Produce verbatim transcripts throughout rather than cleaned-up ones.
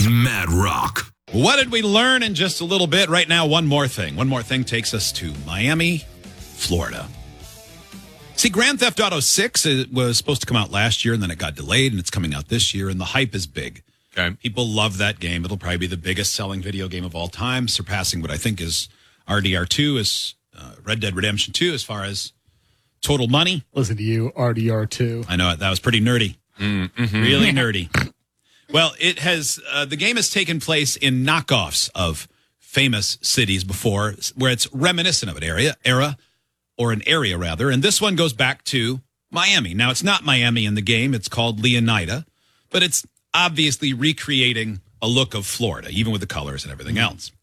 Mad Rock. What did we learn in just a little bit? Right now, one more thing. One more thing takes us to Miami, Florida. See, Grand Theft Auto six it was supposed to come out last year, and then it got delayed, and it's coming out this year, and the hype is big. Okay. People love that game. It'll probably be the biggest selling video game of all time, surpassing what I think is R D R two, is uh, Red Dead Redemption two, as far as total money. Listen to you, R D R two. I know, that was pretty nerdy. Mm-hmm. Really nerdy. Well, it has, uh, the game has taken place in knockoffs of famous cities before, where it's reminiscent of an area, era, or an area rather. And this one goes back to Miami. Now, it's not Miami in the game. It's called Leonida, but it's obviously recreating a look of Florida, even with the colors and everything else.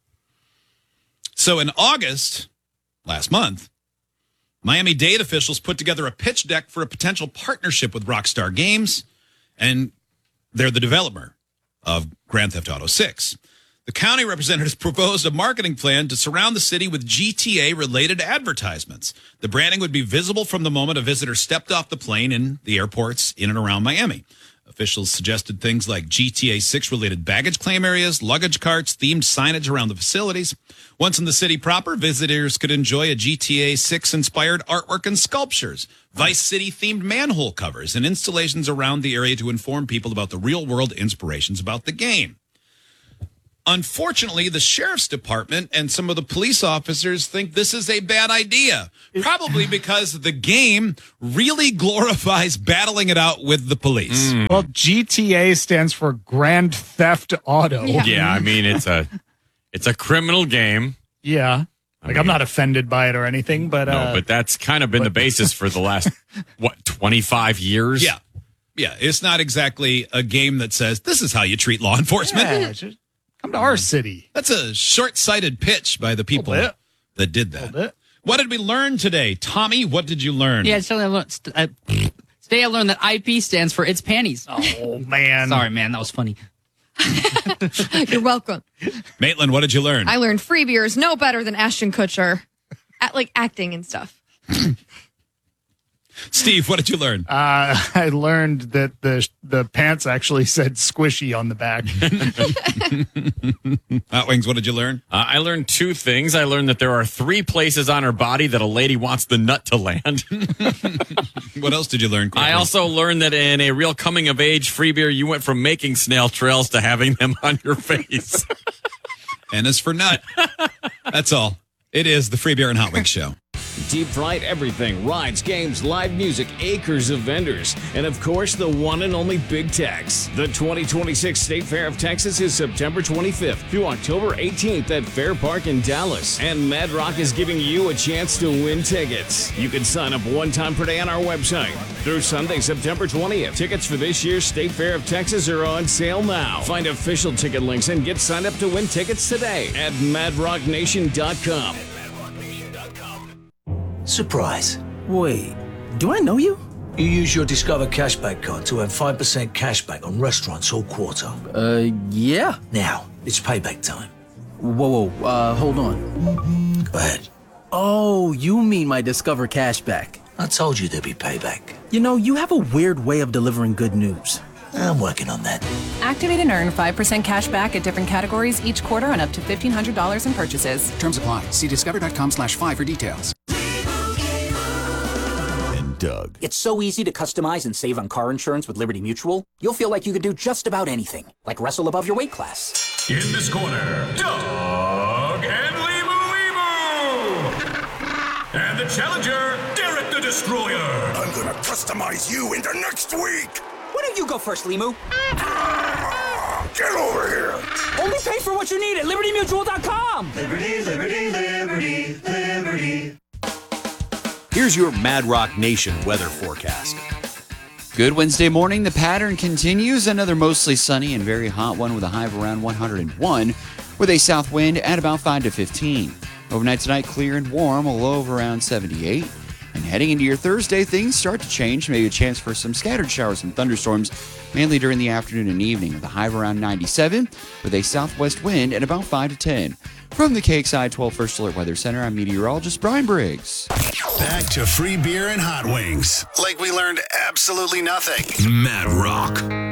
So in August, last month, Miami-Dade officials put together a pitch deck for a potential partnership with Rockstar Games, and they're the developer of Grand Theft Auto six. The county representatives proposed a marketing plan to surround the city with G T A-related advertisements. The branding would be visible from the moment a visitor stepped off the plane in the airports in and around Miami. Officials suggested things like G T A six-related baggage claim areas, luggage carts, themed signage around the facilities. Once in the city proper, visitors could enjoy a G T A six-inspired artwork and sculptures, Vice City-themed manhole covers, and installations around the area to inform people about the real-world inspirations about the game. Unfortunately, the sheriff's department and some of the police officers think this is a bad idea, probably because the game really glorifies battling it out with the police. Mm. Well, G T A stands for Grand Theft Auto. Yeah, yeah I mean, it's a it's a criminal game. Yeah. Like, mean, I'm not offended by it or anything, but... No, uh, but that's kind of been but, the basis for the last, what, twenty-five years? Yeah. Yeah, it's not exactly a game that says, this is how you treat law enforcement. Yeah, just come to our city. That's a short-sighted pitch by the people that did that. What did we learn today? Tommy, what did you learn? Yeah, so I learned, uh, today I learned that I P stands for It's Panties. Oh, man. Sorry, man, that was funny. You're welcome. Maitland, what did you learn? I learned free beer is no better than Ashton Kutcher at like acting and stuff. Steve, what did you learn? Uh, I learned that the the pants actually said squishy on the back. Hot Wings, what did you learn? Uh, I learned two things. I learned that there are three places on her body that a lady wants the nut to land. What else did you learn? Quickly? I also learned that in a real coming-of-age free beer, you went from making snail trails to having them on your face. And as for nut, that's all. It is the Free Beer and Hot Wings Show. Deep fried everything, rides, games, live music, acres of vendors, and of course, the one and only Big Tex. The twenty twenty-six State Fair of Texas is September twenty-fifth through October eighteenth at Fair Park in Dallas. And Mad Rock is giving you a chance to win tickets. You can sign up one time per day on our website. Through Sunday, September twentieth, tickets for this year's State Fair of Texas are on sale now. Find official ticket links and get signed up to win tickets today at mad rock nation dot com. Surprise. Wait, do I know you? You use your Discover Cashback card to earn five percent cashback on restaurants all quarter. Uh, yeah. Now, it's payback time. Whoa, whoa, uh, hold on. Go ahead. Oh, you mean my Discover Cashback. I told you there'd be payback. You know, you have a weird way of delivering good news. I'm working on that. Activate and earn five percent cash back at different categories each quarter on up to fifteen hundred dollars in purchases. Terms apply. See discover.com slash five for details. Doug. It's so easy to customize and save on car insurance with Liberty Mutual. You'll feel like you could do just about anything, like wrestle above your weight class. In this corner, Doug and Limu Limu. And the challenger, Derek the Destroyer. I'm gonna customize you into next week. Why don't you go first, Limu? Get over here. Only pay for what you need at liberty mutual dot com. Liberty, liberty, liberty, liberty. Here's your Mad Rock Nation weather forecast. Good Wednesday morning. The pattern continues. Another mostly sunny and very hot one with a high of around one hundred one with a south wind at about five to fifteen. Overnight tonight, clear and warm, a low of around seventy-eight. And heading into your Thursday, things start to change. Maybe a chance for some scattered showers and thunderstorms, mainly during the afternoon and evening, with a high of around ninety-seven with a southwest wind at about five to ten. From the K X I twelve First Alert Weather Center, I'm meteorologist Brian Briggs. Back to free beer and hot wings. Like we learned absolutely nothing. Mad Rock.